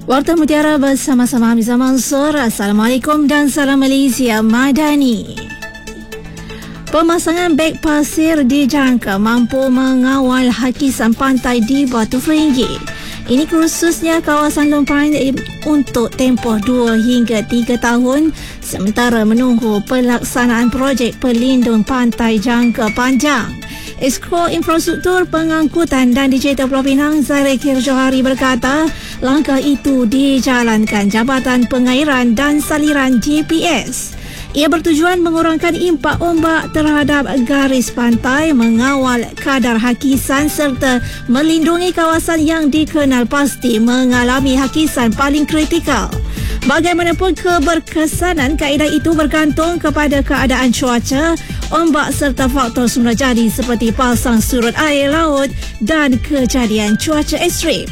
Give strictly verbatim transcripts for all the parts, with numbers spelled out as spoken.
Warta Mutiara bersama-sama Hamizah Mansur. Assalamualaikum dan salam Malaysia Madani. Pemasangan beg pasir dijangka mampu mengawal hakisan pantai di Batu Feringgi. Ini khususnya kawasan Lompang untuk tempoh dua hingga tiga tahun sementara menunggu pelaksanaan projek pelindung pantai jangka panjang. Esko Infrastruktur Pengangkutan dan Digital Pulau Pinang Zahir Johari berkata, langkah itu dijalankan Jabatan Pengairan dan Saliran J P S. Ia bertujuan mengurangkan impak ombak terhadap garis pantai, mengawal kadar hakisan serta melindungi kawasan yang dikenal pasti mengalami hakisan paling kritikal. Bagaimanapun keberkesanan kaedah itu bergantung kepada keadaan cuaca, ombak serta faktor semula jadi seperti pasang surut air laut dan kejadian cuaca ekstrim.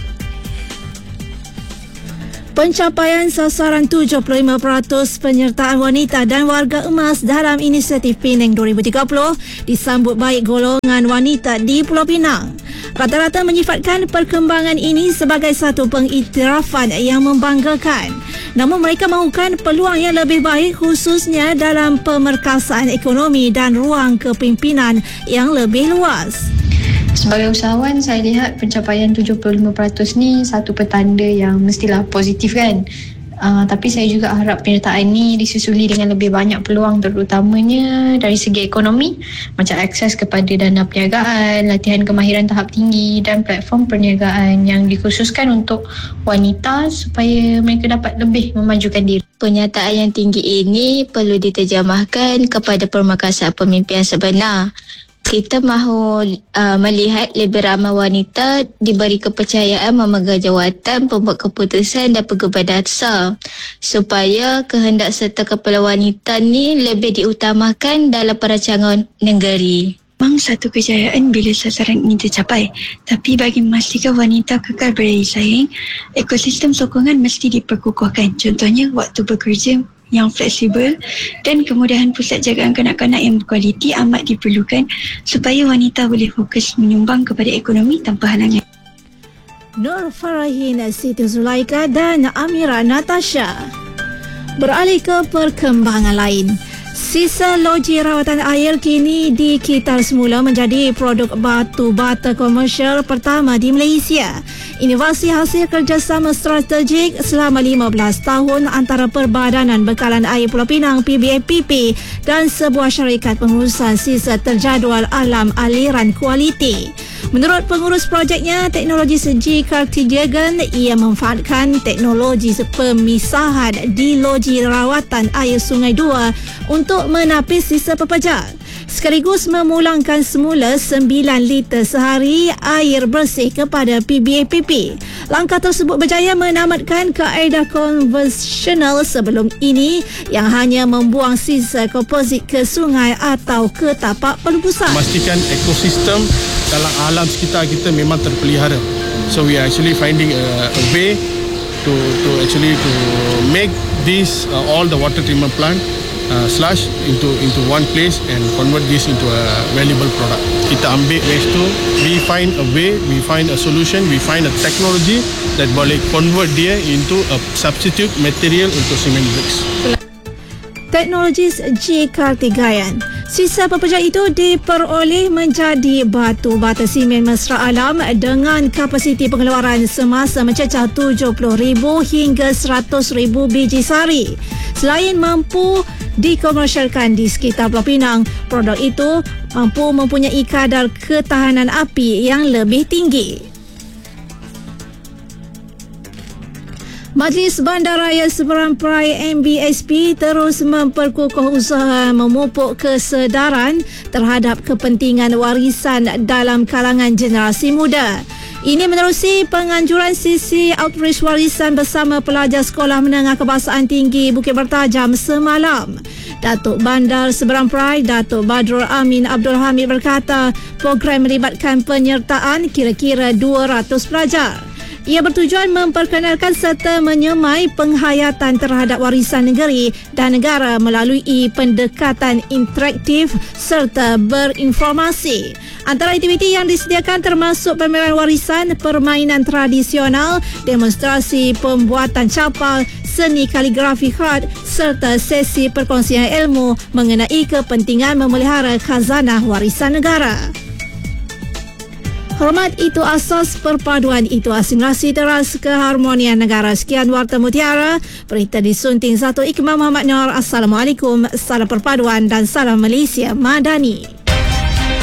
Pencapaian sasaran tujuh puluh lima peratus penyertaan wanita dan warga emas dalam inisiatif Penang dua ribu tiga puluh disambut baik golongan wanita di Pulau Pinang. Rata-rata menyifatkan perkembangan ini sebagai satu pengiktirafan yang membanggakan. Namun mereka mahukan peluang yang lebih baik khususnya dalam pemerkasaan ekonomi dan ruang kepimpinan yang lebih luas. Sebagai usahawan, saya lihat pencapaian tujuh puluh lima peratus ni satu petanda yang mestilah positif kan. Uh, tapi saya juga harap penyertaan ni disusuli dengan lebih banyak peluang terutamanya dari segi ekonomi macam akses kepada dana perniagaan, latihan kemahiran tahap tinggi dan platform perniagaan yang dikhususkan untuk wanita supaya mereka dapat lebih memajukan diri. Penyertaan yang tinggi ini perlu diterjemahkan kepada pemerkasaan pemimpinan sebenar. Kita mahu uh, melihat lebih ramai wanita diberi kepercayaan memegang jawatan pembuat keputusan dan pegubat dasar supaya kehendak serta kepala wanita ni lebih diutamakan dalam perancangan negeri. Memang satu kejayaan bila sasaran ini tercapai, tapi bagi memastikan wanita kekal berdaya saing, ekosistem sokongan mesti diperkukuhkan. Contohnya waktu bekerja yang fleksibel dan kemudahan pusat jagaan kanak-kanak yang berkualiti amat diperlukan supaya wanita boleh fokus menyumbang kepada ekonomi tanpa halangan. Nur Farahin, Siti Zulaika dan Amira Natasha. Beralih ke perkembangan lain. Sisa loji rawatan air kini dikitar semula menjadi produk batu bata komersial pertama di Malaysia. Inovasi hasil kerjasama strategik selama lima belas tahun antara Perbadanan Bekalan Air Pulau Pinang P B A P P dan sebuah syarikat pengurusan sisa terjadual alam aliran kualiti. Menurut pengurus projeknya, teknologi segi Cartesian, ia memanfaatkan teknologi pemisahan di loji rawatan air Sungai Dua untuk menapis sisa pepejal. Sekaligus memulangkan semula sembilan liter sehari air bersih kepada P B A P P. Langkah tersebut berjaya menamatkan kaedah konvensional sebelum ini yang hanya membuang sisa komposit ke sungai atau ke tapak pelubusan. Memastikan ekosistem dalam alam sekitar kita memang terpelihara. So we are actually finding a, a way to to actually to make this uh, all the water treatment plant Uh, slush into into one place and convert this into a valuable product. Kita ambil waste tu, we find a way, we find a solution, we find a technology that boleh convert dia into a substitute material untuk cement bricks. Teknologis J. Cartesian. Sisa pepejal itu diperoleh menjadi batu bata simen mesra alam dengan kapasiti pengeluaran semasa mencecah tujuh puluh ribu hingga seratus ribu biji sehari. Selain mampu dikomersialkan di sekitar Pulau Pinang, produk itu mampu mempunyai kadar ketahanan api yang lebih tinggi. Majlis Bandaraya Seberang Perai M B S P terus memperkukuh usaha memupuk kesedaran terhadap kepentingan warisan dalam kalangan generasi muda. Ini menerusi penganjuran sisi outreach warisan bersama pelajar Sekolah Menengah Kebangsaan Tinggi Bukit Bertajam semalam. Datuk Bandar Seberang Perai, Datuk Badrul Amin Abdul Hamid berkata, program melibatkan penyertaan kira-kira dua ratus pelajar. Ia bertujuan memperkenalkan serta menyemai penghayatan terhadap warisan negeri dan negara melalui pendekatan interaktif serta berinformasi. Antara aktiviti yang disediakan termasuk pameran warisan, permainan tradisional, demonstrasi pembuatan capal, seni kaligrafi khat serta sesi perkongsian ilmu mengenai kepentingan memelihara khazanah warisan negara. Hormat itu asas, perpaduan itu asimilasi teras keharmonian negara. Sekian Warta Mutiara. Berita disunting satu Iqmah Muhammad Nur. Assalamualaikum, salam perpaduan dan salam Malaysia Madani.